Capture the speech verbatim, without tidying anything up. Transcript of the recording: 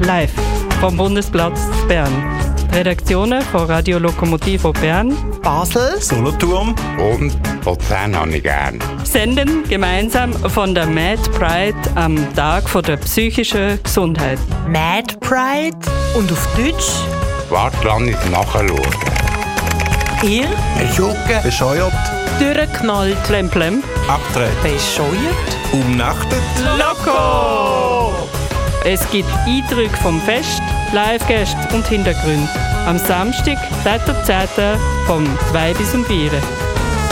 live vom Bundesplatz Bern. Die Redaktionen von Radio Lokomotivo Bern, Basel, Solothurn und Luzern habe ich gern. senden gemeinsam von der Mad Pride am Tag von der psychischen Gesundheit. Mad Pride und auf Deutsch Warte, lass ich nachschauen. ihr Beschjucken, bescheuert, durchgeknallt, Plemplem. abgedreht, bescheuert, umnachtet. Loco! Es gibt Eindrücke vom Fest, Live-Gäste und Hintergründe. Am Samstag, dritter zehnten vom zwei bis um vier.